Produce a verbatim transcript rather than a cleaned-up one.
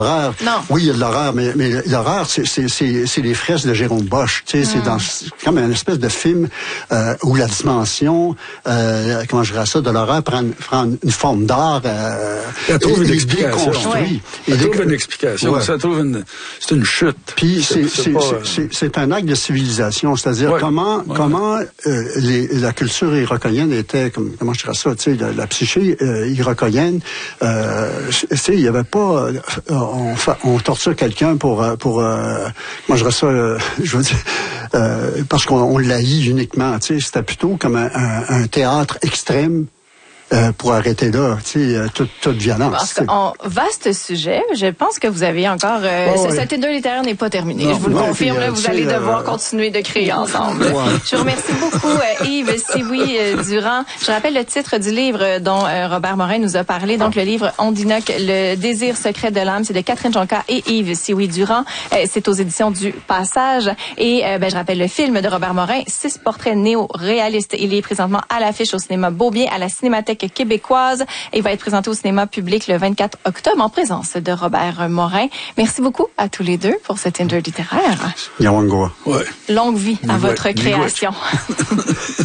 L'horreur, non. Oui, il y a de l'horreur, mais, mais l'horreur, c'est, c'est, c'est, c'est les fresques de Jérôme Bosch. Tu sais, mm. c'est dans, c'est comme une espèce de film euh, où la dimension, euh, comment je dirais ça, de l'horreur prend, prend une forme d'art. Euh, Elle trouve et, une et explication. déconstruit. Elle et trouve dé... une explication. Ouais. Ça trouve une, c'est une chute. Puis c'est, c'est, c'est, pas, c'est, euh... c'est, c'est un acte de civilisation, c'est-à-dire ouais. comment, ouais. comment euh, les, la culture irokonienne était, comme, comment je dirais ça, tu sais, la, la psyché euh, irokonienne, euh, tu sais, il y avait pas, euh, on, on torture quelqu'un pour, pour, euh, moi je dirais ça, euh, je veux dire, euh, parce qu'on on l'haït uniquement, tu sais, c'était plutôt comme un, un, un théâtre extrême. Euh, pour arrêter là, tu sais, toute, toute violence. En vaste sujet, je pense que vous avez encore... Euh, oh, ce, oui. Cet Tinder littéraire n'est pas terminé, non, je vous le ouais, confirme, puis, là, euh, vous allez euh, devoir continuer de créer ensemble. Ouais. Je vous remercie beaucoup, euh, Yves Sioui euh, Durand. Je rappelle le titre du livre dont euh, Robert Morin nous a parlé, donc le livre Ondinoc, le désir secret de l'âme, c'est de Catherine Jonca et Yves Sioui Durand. Euh, c'est aux éditions du Passage. Et euh, ben, je rappelle le film de Robert Morin, six portraits néo-réalistes. Il est présentement à l'affiche au cinéma Beaubien, à la Cinémathèque québécoise. Et il va être présenté au cinéma public le vingt-quatre octobre en présence de Robert Morin. Merci beaucoup à tous les deux pour cet Tinder littéraire. Yawangoa. Ouais. Longue vie à votre création.